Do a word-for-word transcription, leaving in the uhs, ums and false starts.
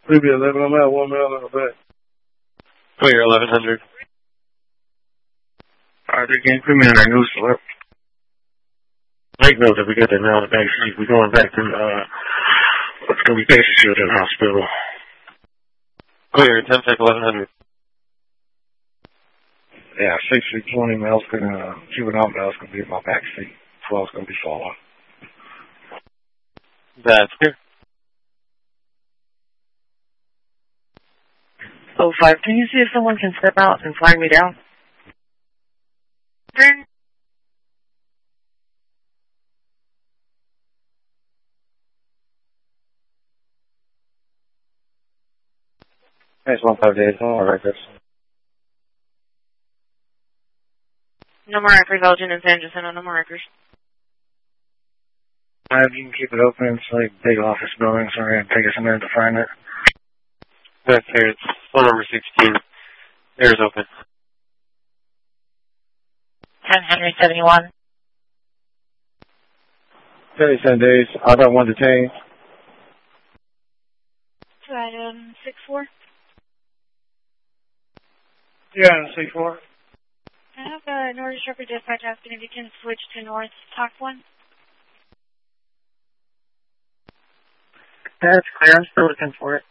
Maybe eleven on that, one mile on the back. Clear, eleven hundred. Alright, they can't put me in that new slip. Make note that we got that now in the back seat. We're going back to, uh, what's going to be patient children hospital. Clear, ten sec, eleven hundred. Yeah, six feet twenty males going to, juvenile males going to be in my back seat. twelve's going to be solo. That's clear. Oh five, can you see if someone can step out and flag me down? Turn. That's one five days. All right, that's. No more records, Elgin and Sanderson on no more records. If you can keep it open, it's like big office building, so we're going to take us a minute to find it. That's clear, it's phone number sixteen. Air's open. ten Henry seventy-one. thirty-seven days. I got one detained. Two item six four. Yeah, six four. I have a Northern Shepherd dispatch asking if you can switch to North Talk one. That's clear. I'm still looking for it.